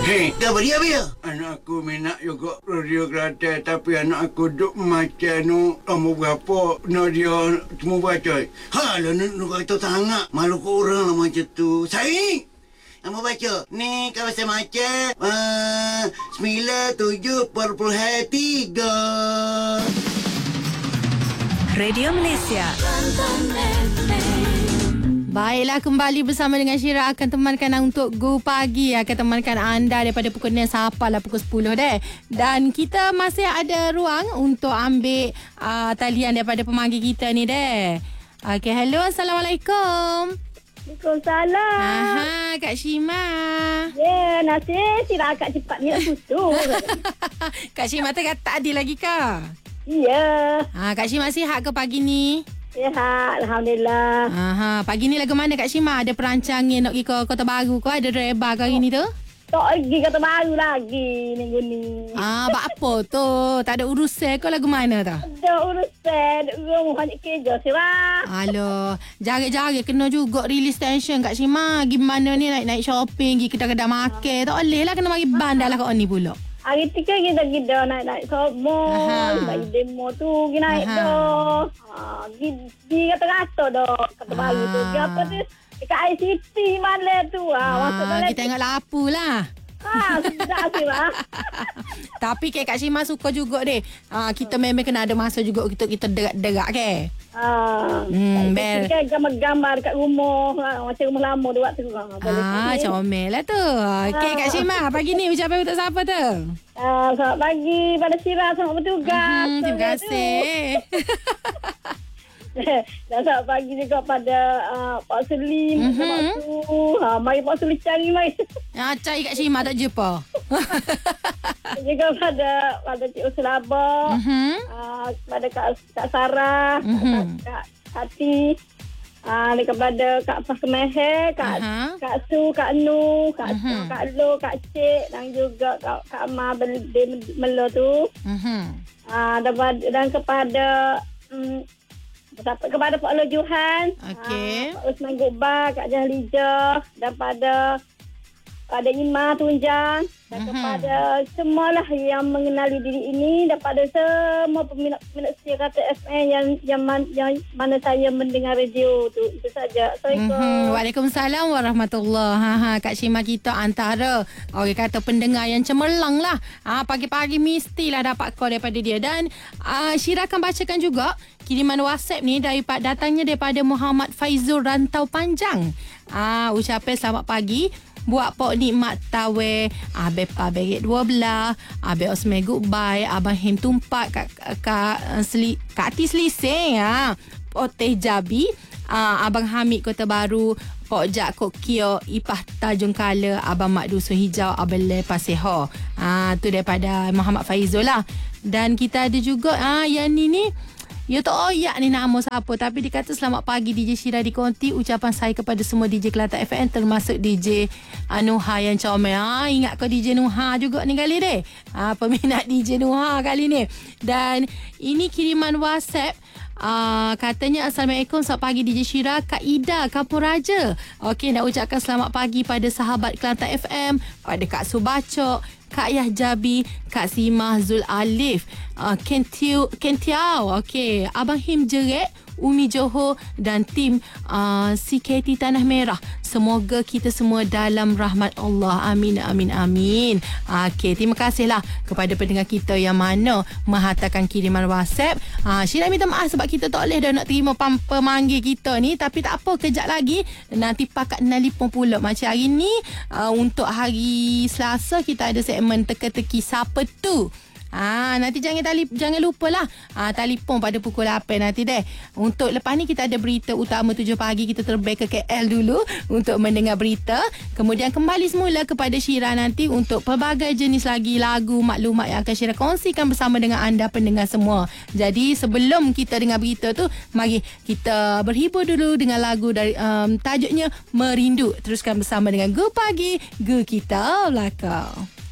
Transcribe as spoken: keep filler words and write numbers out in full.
Hei, dah beri apa ya? Anak aku minat juga radio Kelantan, tapi anak aku duk macam nu nombor berapa no dia cuma baca. Ha, lah nu, nu kata sangat malu ke orang lah macam tu. Saya nama baca ni kawasan macam uh, sembilan tujuh perpuluhan tiga. Radio Malaysia. Baiklah, kembali bersama dengan Syira akan temankan untuk Go Pagi. Akan temankan anda daripada pukul enam sampailah pukul sepuluh deh. Dan kita masih ada ruang untuk ambil uh, talian daripada pemanggil kita ni deh. Okey, hello, Assalamualaikum. Waalaikumsalam. Aha, Kak Syima. Ya, yeah, nasib Syira agak cepat ni nak putus. Kak Syima tak tak ada lagi kah? Ya. Ha, Kak Syima sihat ke pagi ni? Sihat, Alhamdulillah. Aha, pagi ni lagu mana Kak Syima? Ada perancangan nak pergi ke Kota Baru ke? Ada driver ke hari ni tu? Tak pergi Kota Baru lagi minggu ni. Ah, buat apa tu? Tak ada urusan ke lagu mana tu? Ada urusan, rumah banyak kerja Syira. Aloh, jarik-jarik kena juga release tension Kak Syima. Gimana ni naik-naik shopping, pergi kedai-kedai makan. Tak boleh lah, kena bagi bandar lah kat ni pula. Hari tiga kita kita naik-naik mall, bagi demo tu, pergi naik dah. Ha, pergi kata-kata dah, Kota Baru tu. Pergi apa tu? Dekat I C T mana tu. Ha, ah, kita tengok lapu lah. Ha, sedap Syira. Tapi ke Kak Syima suka juga deh. Ah, kita memang kena ada masa juga kita kita derak-derak ke. Ah, hmm, bel. Kita gambar-gambar dekat rumah, ha, macam rumah lama tu waktu tu. Ah, comel lah tu. Okey Kak Syima, pagi ni ucapan untuk siapa tu? Ah, selamat pagi pada Syira, selamat bertugas. Hmm, terima kasih. Dan selamat pagi juga pada uh, Pak Selim. Mm-hmm. Selamat tu. Ha, mari Pak Selim cari mari. Ah, cari Kak Syima tak jumpa. Juga pada pada Cik Usulaba. Mhm. Uh, pada Kak, Kak Sarah, Mhm. Kak, Kak Hati. Ah, uh, kepada Kak Fah Kemeher, Kak uh-huh. Kak Su, Kak Nu, Kak uh-huh. Kak Lo, Kak Cik dan juga Kak Kak Ma Melo tu. Mhm. Ah, uh, dan kepada um, kepada Pak Lo Johan, okey. uh, Pak Usman Gubbar, Kak Jahlija dan pada pada Ima Tunjang dan uh-huh. kepada semualah yang mengenali diri ini dan pada semua peminat-peminat setia Kata F M yang yang, man, yang mana saya mendengar radio tu. Itu saja. Assalamualaikum. Uh-huh. Waalaikumsalam warahmatullahi. Ha ha, Kak Syima kita antara orang kata pendengar yang cemerlang lah. Ha, pagi-pagi mestilah dapat call daripada dia dan uh, Syira akan bacakan juga kiriman WhatsApp ni daripada datangnya daripada Muhammad Faizul Rantau Panjang. Ah, ucapan selamat pagi buat Pok Nikmat Tawe, Abe Pabegit dua belas, Abe Osme Goodbye, Abang Him Tumpat, Kak Kak Seli, Kak Ati Selising, ah, Pok Teh Jabi, ah, Abang Hamid Kota Baru, Pok Jak Kok Kio, Ipah Tajung Kala, Abang Mak Dusun Hijau, Abang Le Paseho. Ah, tu daripada Muhammad Faizul lah. Dan kita ada juga ah yang ni ni ya tak oyak ni nama siapa, tapi dia kata selamat pagi D J Syira di Konti. Ucapan saya kepada semua D J Kelantan F M termasuk D J Nuha yang comel. Ha, ingat kau D J Nuha juga ni kali deh. Ha, peminat D J Nuha kali ni. Dan ini kiriman WhatsApp. Uh, katanya Assalamualaikum, selamat pagi D J Syira, Kak Ida Kampung Raja. Okey, nak ucapkan selamat pagi pada sahabat Kelantan F M, pada Kak Subacok, Kak Yah Jabi, Kak Simah Zul Alif, uh, Kentiu Kentiau, okey, Abang Him Jerek, Umi Johor dan tim uh, C K T Tanah Merah. Semoga kita semua dalam rahmat Allah. Amin, amin, amin. Okey, terima kasihlah kepada pendengar kita yang mana menghantarkan kiriman WhatsApp. Uh, Syira minta maaf sebab kita tak boleh dah nak terima pemanggil kita ni. Tapi tak apa, kejap lagi nanti pakat nelipon pula. Macam hari ni, uh, untuk hari Selasa kita ada segmen teka-teki siapa tu. Ah, nanti jangan tali, jangan lupalah ah, telefon pada pukul lapan nanti deh. Untuk lepas ni kita ada berita utama tujuh pagi, kita terbang ke K L dulu untuk mendengar berita. Kemudian kembali semula kepada Syira nanti untuk pelbagai jenis lagi lagu, maklumat yang akan Syira kongsikan bersama dengan anda pendengar semua. Jadi sebelum kita dengar berita tu, mari kita berhibur dulu dengan lagu dari um, tajuknya Merindu. Teruskan bersama dengan Go Pagi, Go Kita Belakang.